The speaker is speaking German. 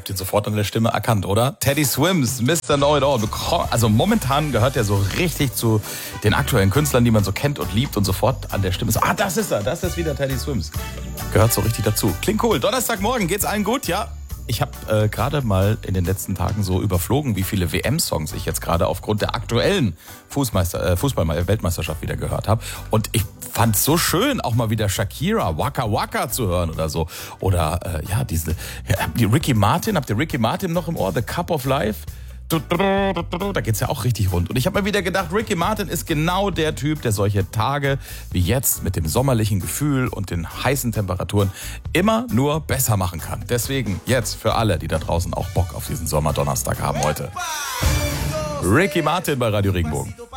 Habt ihr sofort an der Stimme erkannt, oder? Teddy Swims, Mr. Know-It-All. Also momentan gehört er so richtig zu den aktuellen Künstlern, die man so kennt und liebt und sofort an der Stimme so, das ist er, das ist wieder Teddy Swims. Gehört so richtig dazu. Klingt cool. Donnerstagmorgen, geht's allen gut? Ja. Ich habe gerade mal in den letzten Tagen so überflogen, wie viele WM-Songs ich jetzt gerade aufgrund der aktuellen Fußball-Weltmeisterschaft wieder gehört habe. Und ich fand es so schön, auch mal wieder Shakira, Waka Waka zu hören oder so. Oder habt ihr Ricky Martin noch im Ohr? The Cup of Life? Da geht's ja auch richtig rund. Und ich habe mir wieder gedacht, Ricky Martin ist genau der Typ, der solche Tage wie jetzt mit dem sommerlichen Gefühl und den heißen Temperaturen immer nur besser machen kann. Deswegen jetzt für alle, die da draußen auch Bock auf diesen Sommerdonnerstag haben heute. Ricky Martin bei Radio Regenbogen.